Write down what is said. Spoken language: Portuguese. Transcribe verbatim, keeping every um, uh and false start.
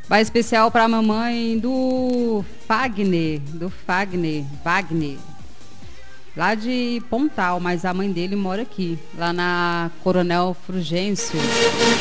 Vai especial para a mamãe do Fagner, do Fagner, Wagner, lá de Pontal, mas a mãe dele mora aqui, lá na Coronel Fulgêncio.